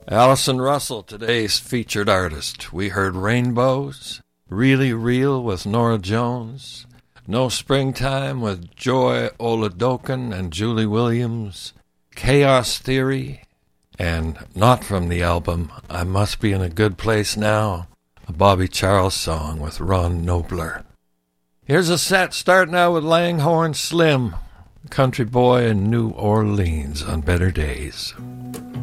Allison Russell, today's featured artist. We heard Rainbows, Really Real with Nora Jones, No Springtime with Joy Oladokan and Julie Williams, Chaos Theory, and not from the album I Must Be in a Good Place Now, a Bobby Charles song with Ron Nobler. Here's a set starting out with Langhorne Slim, country boy in New Orleans on better days.